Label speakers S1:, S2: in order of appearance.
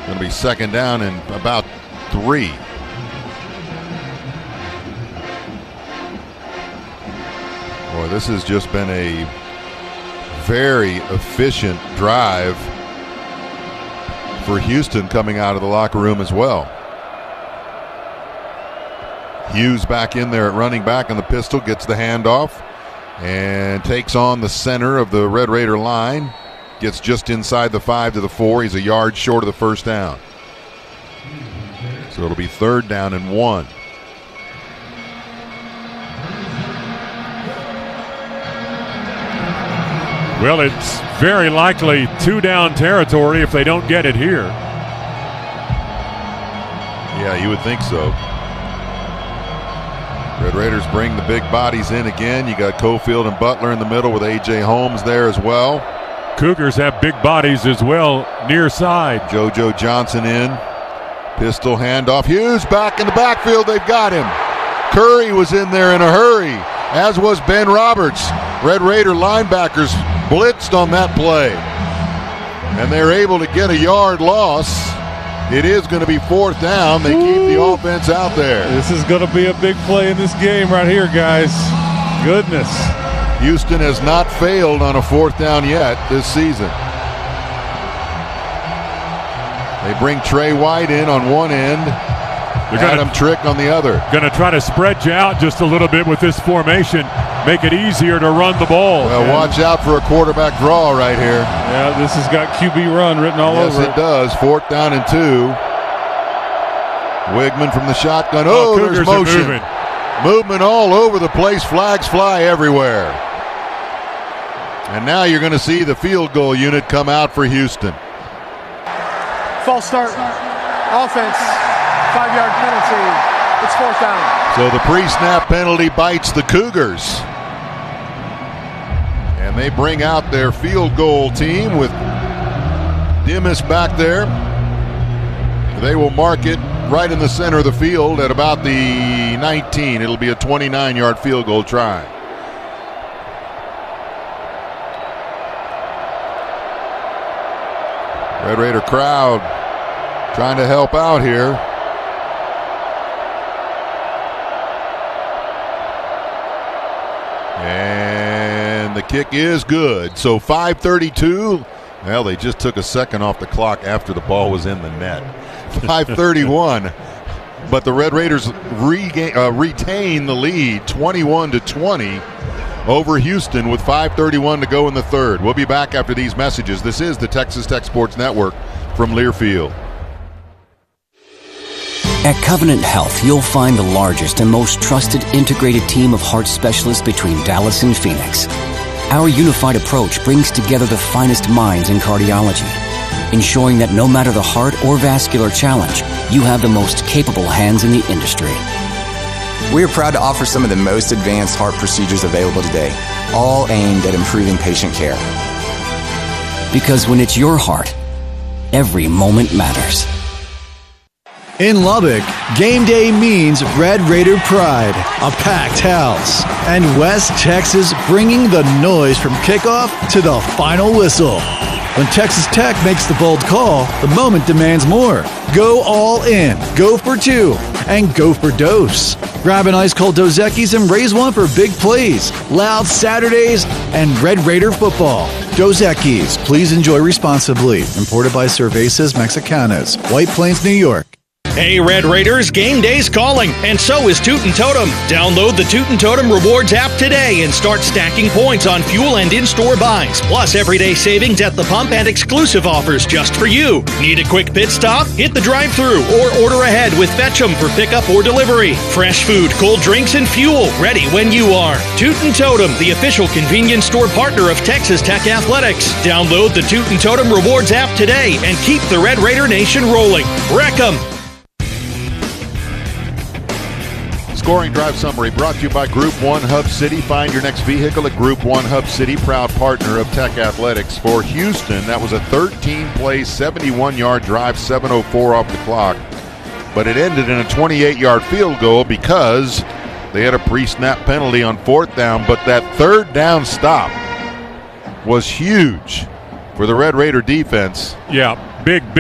S1: Going to be second down and about 3. Boy, this has just been a very efficient drive for Houston coming out of the locker room as well. Hughes back in there at running back, and the pistol gets the handoff and takes on the center of the Red Raider line. Gets just inside the 5 to the 4. He's a yard short of the first down. So it'll be 3rd down and 1.
S2: Well, it's very likely 2-down territory if they don't get it here.
S1: Yeah, you would think so. Red Raiders bring the big bodies in again. You got Cofield and Butler in the middle with A.J. Holmes there as well.
S2: Cougars have big bodies as well, near side.
S1: JoJo Johnson in. Pistol handoff. Hughes back in the backfield. They've got him. Curry was in there in a hurry, as was Ben Roberts. Red Raider linebackers blitzed on that play, and they're able to get a yard loss. It is going to be 4th down. They keep the offense out there.
S3: This is going to be a big play in this game right here, guys. Goodness.
S1: Houston has not failed on a 4th down yet this season. They bring Trey White in on one end, Adam Trick on the other.
S2: Going to try to spread you out just a little bit with this formation, make it easier to run the ball.
S1: Well, watch out for a quarterback draw right here.
S3: Yeah, this has got QB run written all over it.
S1: Yes, it does. 4th down and 2. Wigman from the shotgun. Oh, there's motion. Movement all over the place. Flags fly everywhere. And now you're going to see the field goal unit come out for Houston.
S4: False start. Offense. 5-yard penalty. It's 4th down.
S1: So the pre-snap penalty bites the Cougars. And they bring out their field goal team with Dimas back there. They will mark it right in the center of the field at about the 19. It'll be a 29-yard field goal try. Red Raider crowd trying to help out here. And the kick is good. So 5:32. Well, they just took a second off the clock after the ball was in the net. 5:31. But the Red Raiders retain the lead 21-20 over Houston with 5:31 to go in the 3rd. We'll be back after these messages. This is the Texas Tech Sports Network from Learfield.
S5: At Covenant Health, you'll find the largest and most trusted integrated team of heart specialists between Dallas and Phoenix. Our unified approach brings together the finest minds in cardiology, ensuring that no matter the heart or vascular challenge, you have the most capable hands in the industry.
S6: We are proud to offer some of the most advanced heart procedures available today, all aimed at improving patient care.
S5: Because when it's your heart, every moment matters.
S7: In Lubbock, game day means Red Raider pride, a packed house, and West Texas bringing the noise from kickoff to the final whistle. When Texas Tech makes the bold call, the moment demands more. Go all in, go for 2, and go for dose. Grab an ice cold Dos Equis and raise one for big plays, loud Saturdays, and Red Raider football. Dos Equis, please enjoy responsibly. Imported by Cervezas Mexicanas, White Plains, New York.
S8: Hey, Red Raiders, game day's calling, and so is Tootin' Totem. Download the Tootin' Totem Rewards app today and start stacking points on fuel and in-store buys, plus everyday savings at the pump and exclusive offers just for you. Need a quick pit stop? Hit the drive-thru or order ahead with Fetch'em for pickup or delivery. Fresh food, cold drinks, and fuel ready when you are. Tootin' Totem, the official convenience store partner of Texas Tech Athletics. Download the Tootin' Totem Rewards app today and keep the Red Raider Nation rolling. Wreck 'em!
S1: Scoring drive summary brought to you by Group 1 Hub City. Find your next vehicle at Group 1 Hub City, proud partner of Tech Athletics. For Houston, that was a 13-play, 71-yard drive, 7:04 off the clock. But it ended in a 28-yard field goal because they had a pre-snap penalty on 4th down. But that 3rd down stop was huge for the Red Raider defense.
S2: Yeah, big